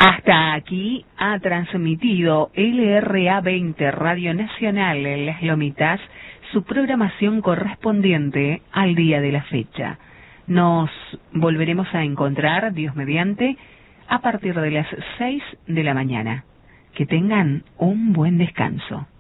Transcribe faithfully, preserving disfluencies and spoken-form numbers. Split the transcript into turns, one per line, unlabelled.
Hasta aquí ha transmitido L R A veinte Radio Nacional en Las Lomitas su programación correspondiente al día de la fecha. Nos volveremos a encontrar, Dios mediante, a partir de las seis de la mañana. Que tengan un buen descanso.